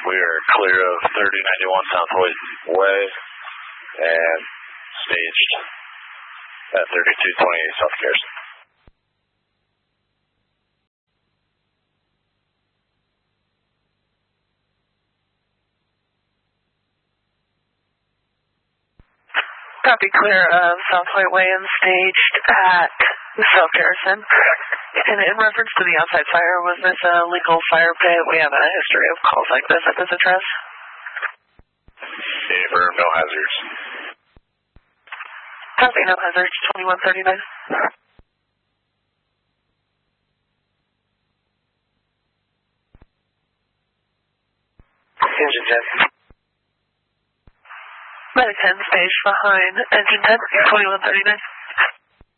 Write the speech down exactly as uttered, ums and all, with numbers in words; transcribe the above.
We are clear of thirty ninety-one Southway Way and staged at thirty-two twenty-eight South Garrison. Copy, clear of Southway Way and staged at South Garrison. And in reference to the outside fire, was this a legal fire pit? We have a history of calls like this at this address. Affirm, no hazards. Copy, no hazards, twenty-one thirty-nine. Engine ten. Medic ten, staged behind engine ten, twenty-one thirty-nine.